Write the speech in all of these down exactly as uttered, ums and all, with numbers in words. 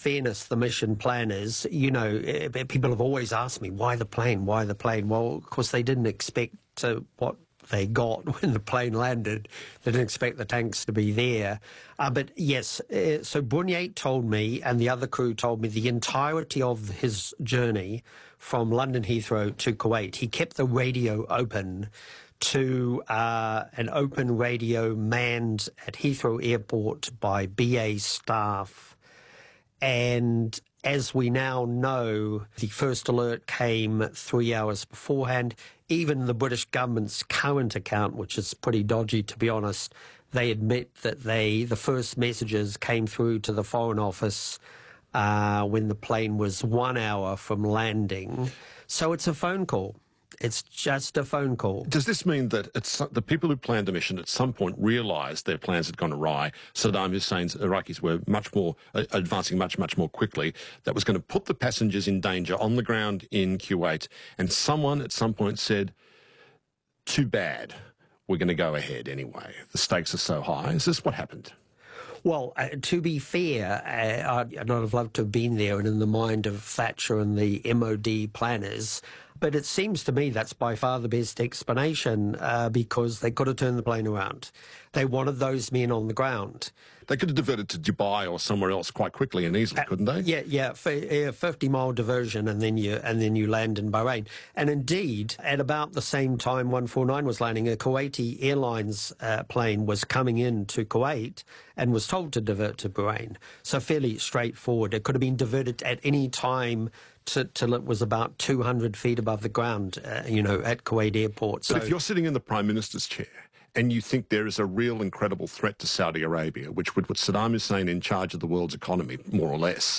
fairness, the mission planners, you know, eh, people have always asked me, why the plane, why the plane? Well, of course, they didn't expect uh, what they got when the plane landed. They didn't expect the tanks to be there. Uh, but yes, uh, so Bournier told me, and the other crew told me, the entirety of his journey from London Heathrow to Kuwait, he kept the radio open to uh, an open radio manned at Heathrow Airport by B A staff. And as we now know, the first alert came three hours beforehand. Even the British government's current account, which is pretty dodgy, to be honest, they admit that they the first messages came through to the Foreign Office uh, when the plane was one hour from landing. So it's a phone call. It's just a phone call. Does this mean that it's, the people who planned the mission at some point realised their plans had gone awry? Saddam Hussein's Iraqis were much more uh, advancing much, much more quickly. That was going to put the passengers in danger on the ground in Kuwait. And someone at some point said, too bad, we're going to go ahead anyway. The stakes are so high. Is this what happened? Well, uh, to be fair, uh, I'd, I'd not have loved to have been there and in the mind of Thatcher and the M O D planners. But it seems to me that's by far the best explanation uh, because they could have turned the plane around. They wanted those men on the ground. They could have diverted to Dubai or somewhere else quite quickly and easily, uh, couldn't they? Yeah, yeah, a fifty-mile diversion, and then you and then you land in Bahrain. And indeed, at about the same time one forty-nine was landing, a Kuwaiti Airlines uh, plane was coming in to Kuwait and was told to divert to Bahrain. So fairly straightforward. It could have been diverted at any time till it was about two hundred feet above the ground, uh, you know, at Kuwait Airport. So, but if you're sitting in the Prime Minister's chair and you think there is a real incredible threat to Saudi Arabia, which would put Saddam Hussein in charge of the world's economy, more or less,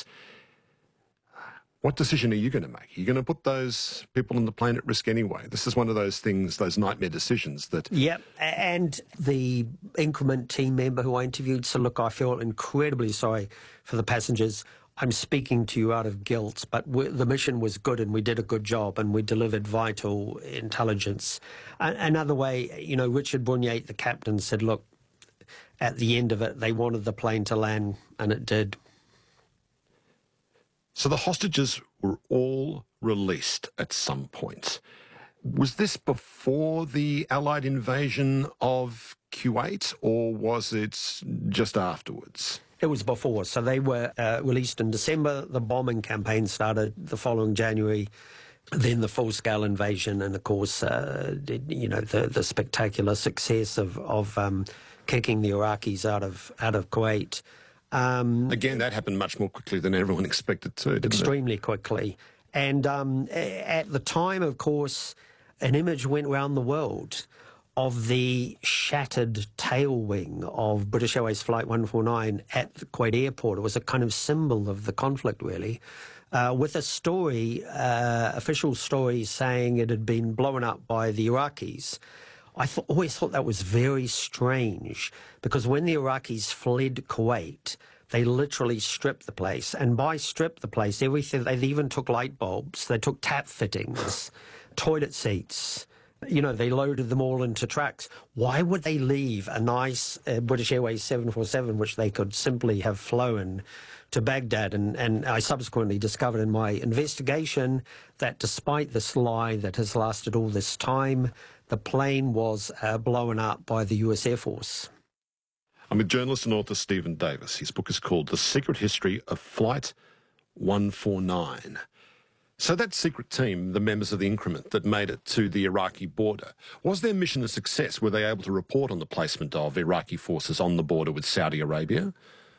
what decision are you going to make? Are you going to put those people on the plane at risk anyway? This is one of those things, those nightmare decisions that... Yep, and the Increment team member who I interviewed said, look, I feel incredibly sorry for the passengers. I'm speaking to you out of guilt, but the mission was good and we did a good job and we delivered vital intelligence. Another way, you know, Richard Bournier, the captain, said, look, at the end of it, they wanted the plane to land, and it did. So the hostages were all released at some point. Was this before the Allied invasion of Kuwait, or was it just afterwards? It was before. So they were uh, released in December. The bombing campaign started the following January. Then the full-scale invasion, and of course, uh, you know, the, the spectacular success of of um, kicking the Iraqis out of out of Kuwait. Um, Again, that happened much more quickly than everyone expected to, didn't extremely it? quickly. And um, at the time, of course, an image went around the world of the shattered tail wing of British Airways Flight one forty-nine at the Kuwait airport. It was a kind of symbol of the conflict, really, uh, with a story, uh, official story, saying it had been blown up by the Iraqis. I th- always thought that was very strange, because when the Iraqis fled Kuwait, they literally stripped the place. And by strip the place, everything, they even took light bulbs, they took tap fittings, toilet seats. You know, they loaded them all into trucks. Why would they leave a nice uh, British Airways seven forty-seven, which they could simply have flown to Baghdad? And, and I subsequently discovered in my investigation that despite this lie that has lasted all this time, the plane was uh, blown up by the U S Air Force. I'm with journalist and author Stephen Davis. His book is called The Secret History of Flight one forty-nine. So that secret team, the members of the Increment that made it to the Iraqi border, was their mission a success? Were they able to report on the placement of Iraqi forces on the border with Saudi Arabia?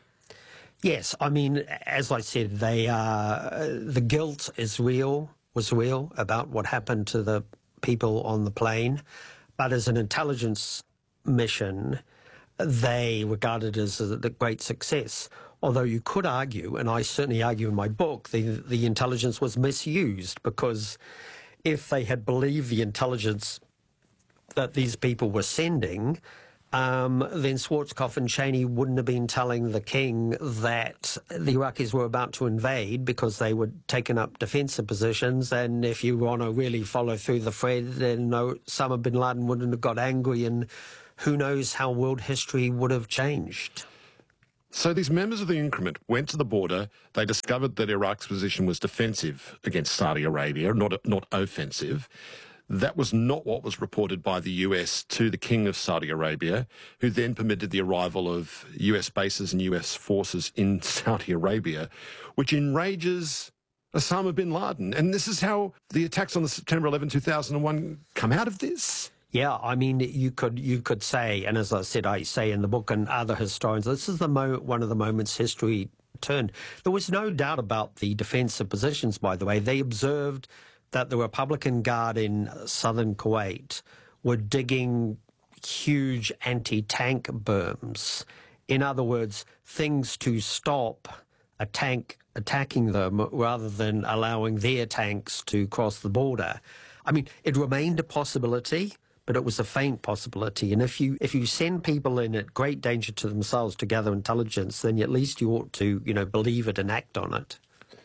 Yes, I mean, as I said, they uh, the guilt is real, was real about what happened to the people on the plane. But as an intelligence mission, they regarded it as a, a great success. Although you could argue, and I certainly argue in my book, the, the intelligence was misused, because if they had believed the intelligence that these people were sending, um, then Schwarzkopf and Cheney wouldn't have been telling the king that the Iraqis were about to invade, because they were taking up defensive positions. And if you want to really follow through the thread, then Osama bin Laden wouldn't have got angry, and who knows how world history would have changed. So these members of the increment went to the border. They discovered that Iraq's position was defensive against Saudi Arabia, not, not offensive. That was not what was reported by the U S to the King of Saudi Arabia, who then permitted the arrival of U S bases and U S forces in Saudi Arabia, which enrages Osama bin Laden. And this is how the attacks on the September eleventh, two thousand one come out of this? Yeah, I mean, you could you could say, and as I said, I say in the book and other historians, this is the mo- one of the moments history turned. There was no doubt about the defensive positions, by the way. They observed that the Republican Guard in southern Kuwait were digging huge anti-tank berms. In other words, things to stop a tank attacking them rather than allowing their tanks to cross the border. I mean, it remained a possibility, but it was a faint possibility. And if you if you send people in at great danger to themselves to gather intelligence, then at least you ought to, you know, believe it and act on it.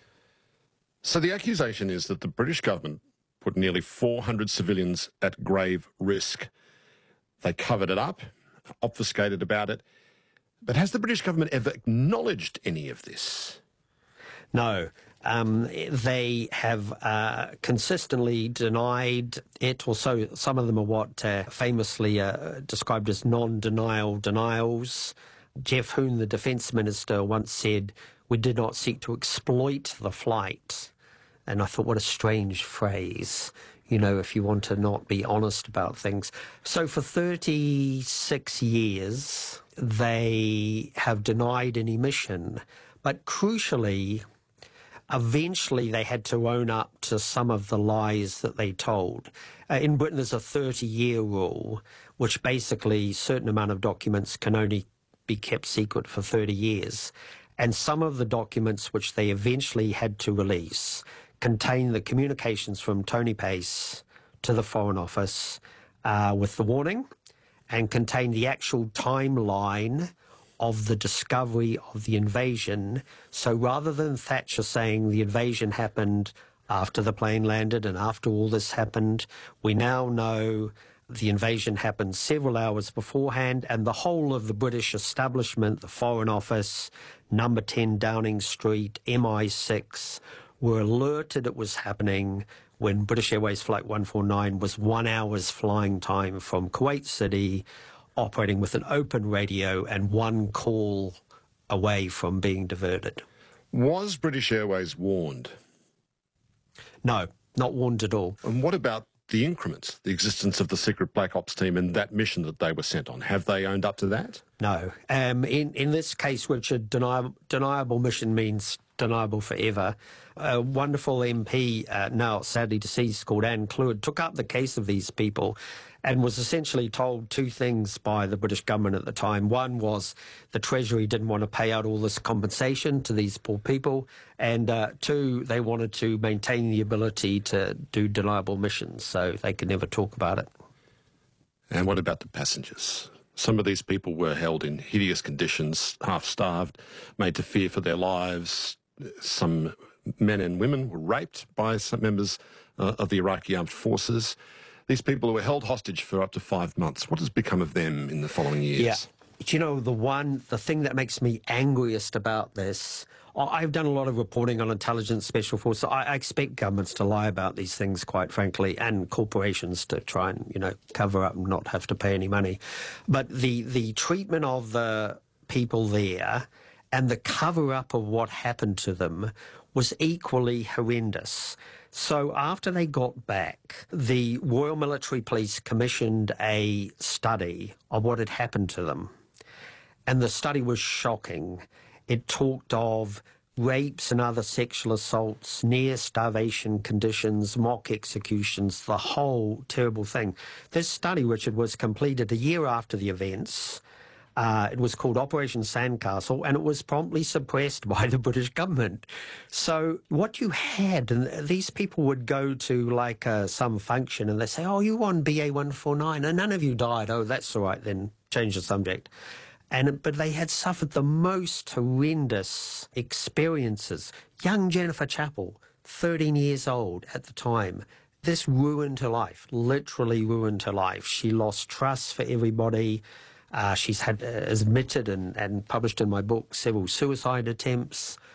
So the accusation is that the British government put nearly four hundred civilians at grave risk. They covered it up, obfuscated about it. But has the British government ever acknowledged any of this? No. Um, they have uh, consistently denied it, or so some of them are what uh, famously uh, described as non-denial denials. Jeff Hoon, the defence minister, once said, "We did not seek to exploit the flight." And I thought, what a strange phrase, you know, if you want to not be honest about things. So for thirty-six years, they have denied any mission. But crucially, eventually they had to own up to some of the lies that they told. Uh, in Britain, there's a thirty-year rule, which basically a certain amount of documents can only be kept secret for thirty years. And some of the documents which they eventually had to release contain the communications from Tony Pace to the Foreign Office uh, with the warning, and contain the actual timeline of the discovery of the invasion. So rather than Thatcher saying the invasion happened after the plane landed and after all this happened, we now know the invasion happened several hours beforehand, and the whole of the British establishment, the Foreign Office, number ten Downing Street, M I six, were alerted it was happening when British Airways Flight one forty-nine was one hour's flying time from Kuwait City, operating with an open radio and one call away from being diverted. Was British Airways warned? No, not warned at all. And what about the increments, the existence of the secret Black Ops team and that mission that they were sent on? Have they owned up to that? No. Um, in, in this case, Richard, deniable, deniable mission means deniable forever. A wonderful M P, uh, now sadly deceased, called Anne Cleward, took up the case of these people and was essentially told two things by the British government at the time. One was the Treasury didn't want to pay out all this compensation to these poor people, and uh, two, they wanted to maintain the ability to do deniable missions, so they could never talk about it. And what about the passengers? Some of these people were held in hideous conditions, half-starved, made to fear for their lives. Some men and women were raped by some members uh, of the Iraqi armed forces. These people were held hostage for up to five months. What has become of them in the following years? Yeah. But you know, the one, the thing that makes me angriest about this, I've done a lot of reporting on intelligence special forces. I, I expect governments to lie about these things, quite frankly, and corporations to try and, you know, cover up and not have to pay any money. But the, the treatment of the people there and the cover-up of what happened to them was equally horrendous. So after they got back, the Royal Military Police commissioned a study of what had happened to them. And the study was shocking. It talked of rapes and other sexual assaults, near starvation conditions, mock executions, the whole terrible thing. This study, Richard, was completed a year after the events. Uh, it was called Operation Sandcastle, and it was promptly suppressed by the British government. So what you had, and these people would go to like uh, some function and they say, oh, you were on B A one forty-nine and none of you died. Oh, that's all right, then change the subject. And, but they had suffered the most horrendous experiences. Young Jennifer Chappell, thirteen years old at the time, this ruined her life, literally ruined her life. She lost trust for everybody. Uh, she's had uh, admitted and, and published in my book several suicide attempts.